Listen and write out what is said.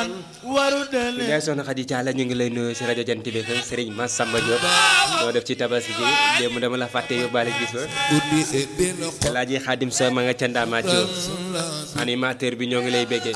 man waru dele yaay soxna Khady Thiala ñu ngi lay nuyu si rajo Jant bi FM Serigne Massamba Diop doo def ci tabaski gi démb dama la fàtte yóbbaale gis ba Alaaji Xaadim Sow ma nga ca Ndamaat Diop animateur bi ñoo ngi lay béggee